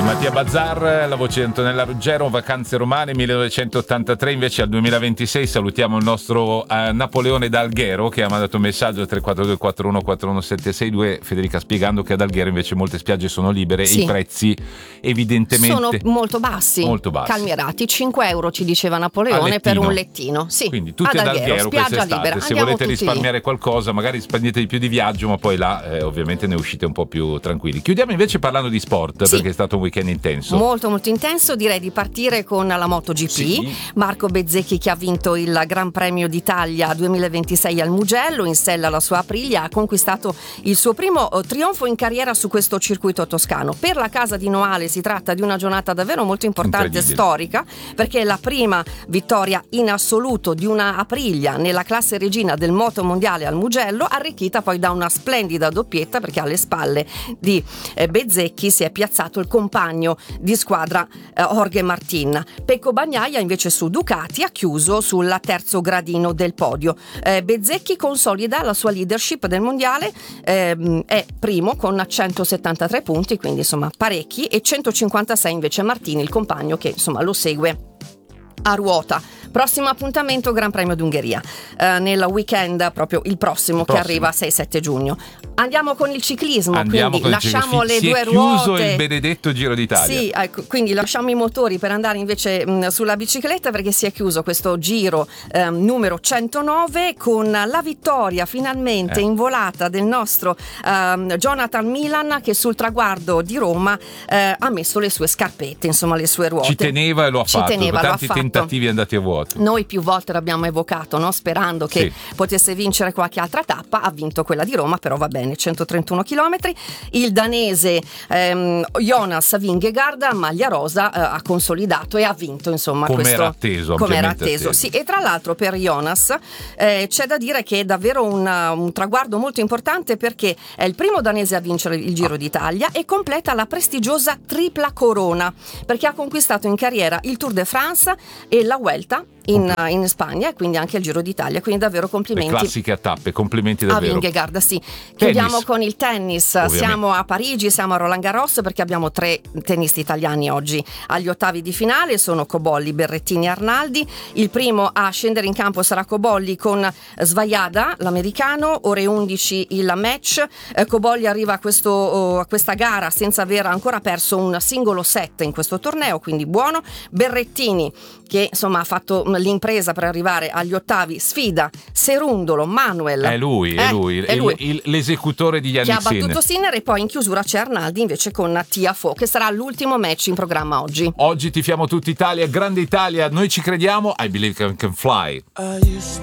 Mattia Bazzar, la voce di Antonella Ruggero, Vacanze romane 1983, invece al 2026 salutiamo il nostro Napoleone da Alghero che ha mandato un messaggio al 342-4141-762, Federica, spiegando che ad Alghero invece molte spiagge sono libere e i prezzi evidentemente sono molto bassi, calmierati, 5 euro ci diceva Napoleone per un lettino. Sì, quindi tutti ad Alghero quest'estate, se volete risparmiare qualcosa magari spendete di più di viaggio, ma poi là ovviamente ne uscite un po' più tranquilli. Chiudiamo invece parlando di sport, perché è stato un weekend intenso, molto molto intenso. Direi di partire con la MotoGP. Marco Bezzecchi, che ha vinto il Gran Premio d'Italia 2026 al Mugello in sella alla sua Aprilia, ha conquistato il suo primo trionfo in carriera su questo circuito toscano. Per la casa di Noale si tratta di una giornata davvero molto importante e storica, perché è la prima vittoria in assoluto di una Aprilia nella classe regina del moto mondiale al Mugello, arricchita poi da una splendida doppietta, perché alle spalle di Bezzecchi si è piazzato il compagno di squadra Jorge Martin. Pecco Bagnaia invece su Ducati ha chiuso sul terzo gradino del podio. Bezzecchi consolida la sua leadership del mondiale, è primo con 173 punti, quindi insomma parecchi, e 156 invece Martini, il compagno che insomma lo segue a ruota. Prossimo appuntamento Gran Premio d'Ungheria nel weekend, proprio il prossimo che arriva 6-7 giugno. Andiamo con il ciclismo, quindi lasciamo le due ruote. Si è chiuso il benedetto Giro d'Italia. Sì, ecco, quindi lasciamo i motori per andare invece sulla bicicletta, perché si è chiuso questo Giro numero 109 con la vittoria finalmente in volata del nostro Jonathan Milan, che sul traguardo di Roma ha messo le sue scarpette, insomma le sue ruote. Ci teneva e lo ha fatto, tanti tentativi andati a vuoto. Noi più volte l'abbiam evocato, no? Sperando che potesse vincere qualche altra tappa. Ha vinto quella di Roma, però va bene, 131 km. Il danese Jonas Vingegaard, maglia rosa, ha consolidato e ha vinto, insomma, come era atteso. Sì, e tra l'altro per Jonas c'è da dire che è davvero un traguardo molto importante, perché è il primo danese a vincere il Giro d'Italia e completa la prestigiosa tripla corona, perché ha conquistato in carriera il Tour de France e la Vuelta in Spagna, e quindi anche il Giro d'Italia, quindi davvero complimenti. Le classiche tappe, complimenti davvero. A Vingegaard, sì. Chiudiamo con il tennis. Ovviamente. Siamo a Parigi, siamo a Roland Garros, perché abbiamo 3 tennisti italiani oggi agli ottavi di finale. Sono Cobolli, Berrettini e Arnaldi. Il primo a scendere in campo sarà Cobolli con Svajada, l'americano. Ore 11 il match. Cobolli arriva a questa gara senza aver ancora perso un singolo set in questo torneo, quindi buono. Berrettini, che insomma ha fatto l'impresa per arrivare agli ottavi, sfida Serundolo, Manuel. È lui, l'esecutore di Yannick Sinner, che ha battuto Sinner. E poi in chiusura c'è Arnaldi invece con Tiafoe, che sarà l'ultimo match in programma oggi. Oggi tifiamo tutta Italia, grande Italia, noi ci crediamo. I believe I can fly.